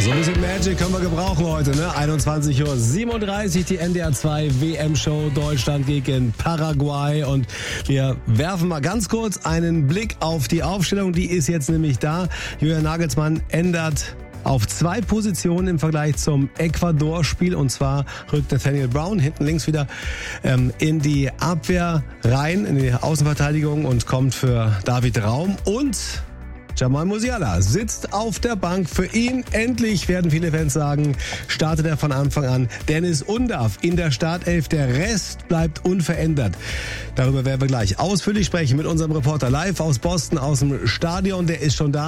So ein bisschen Magic können wir gebrauchen heute, ne? 21:37 Uhr, die NDR 2 WM-Show Deutschland gegen Paraguay. Und wir werfen mal ganz kurz einen Blick auf die Aufstellung. Die ist jetzt nämlich da. Julian Nagelsmann ändert auf 2 Positionen im Vergleich zum Ecuador-Spiel. Und zwar rückt Nathaniel Brown hinten links wieder in die Abwehr rein, in die Außenverteidigung und kommt für David Raum. Und Jamal Musiala sitzt auf der Bank. Für ihn endlich, werden viele Fans sagen, startet er von Anfang an. Dennis Undav in der Startelf. Der Rest bleibt unverändert. Darüber werden wir gleich ausführlich sprechen mit unserem Reporter live aus Boston, aus dem Stadion. Der ist schon da.